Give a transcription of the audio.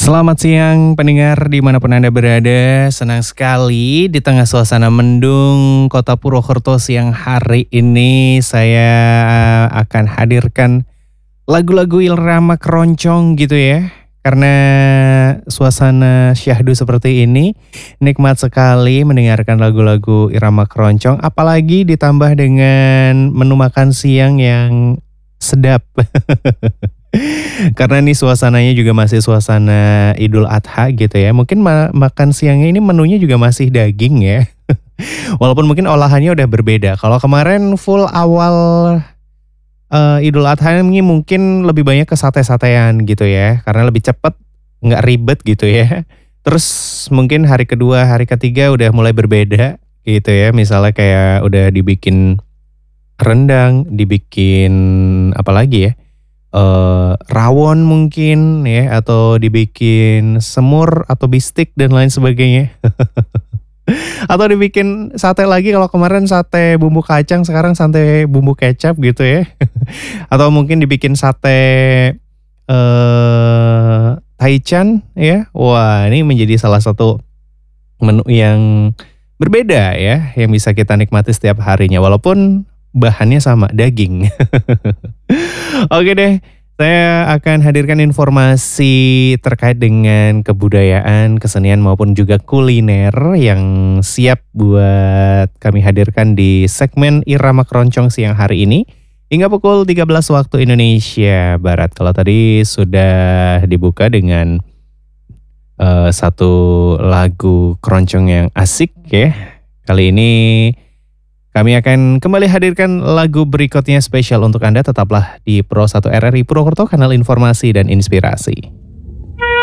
Selamat siang pendengar dimanapun Anda berada. Senang sekali di tengah suasana mendung kota Purwokerto siang hari ini saya akan hadirkan lagu-lagu irama keroncong gitu ya. Karena suasana syahdu seperti ini nikmat sekali mendengarkan lagu-lagu irama keroncong. Apalagi ditambah dengan menu makan siang yang sedap. Karena nih suasananya juga masih suasana Idul Adha gitu ya. Mungkin makan siangnya ini menunya juga masih daging ya. Walaupun mungkin olahannya udah berbeda. Kalau kemarin full awal Idul Adha ini mungkin lebih banyak ke sate-satean gitu ya. Karena lebih cepet, nggak ribet gitu ya. Terus mungkin hari kedua, hari ketiga udah mulai berbeda gitu ya. Misalnya kayak udah dibikin rendang, dibikin apa lagi ya? Rawon mungkin ya atau dibikin semur atau bistik dan lain sebagainya. Atau dibikin sate lagi kalau kemarin sate bumbu kacang sekarang sate bumbu kecap gitu ya. Atau mungkin dibikin sate taichan ya. Wah, ini menjadi salah satu menu yang berbeda ya yang bisa kita nikmati setiap harinya walaupun bahannya sama, daging. Oke deh, saya akan hadirkan informasi terkait dengan kebudayaan, kesenian maupun juga kuliner yang siap buat kami hadirkan di segmen Irama Keroncong siang hari ini. Hingga pukul 13 waktu Indonesia Barat. Kalau tadi sudah dibuka dengan satu lagu keroncong yang asik ya. Kali ini kami akan kembali hadirkan lagu berikutnya spesial untuk Anda. Tetaplah di Pro 1 RRI Purwokerto, kanal informasi dan inspirasi.